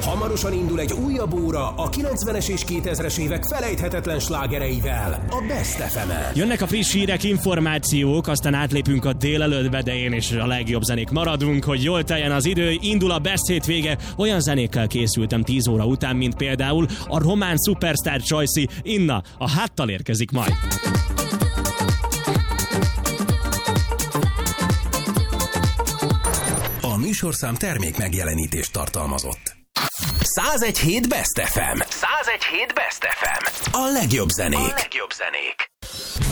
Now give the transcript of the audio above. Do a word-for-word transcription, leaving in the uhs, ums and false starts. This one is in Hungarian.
Hamarosan indul egy újabb óra a kilencvenes és kétezres évek felejthetetlen slágereivel, a Best ef emen. Jönnek a friss hírek, információk, aztán átlépünk a délelőttbe, de én és a legjobb zenék maradunk, hogy jól teljen az idő, indul a Best hétvége. Olyan zenékkel készültem tíz óra után, mint például a román szupersztár Csajci, Inna, a háttal érkezik majd. A műsorszám termék megjelenítést tartalmazott. százegy hét Best ef em. százegy hét Best ef em. A legjobb zenék. A legjobb zenék.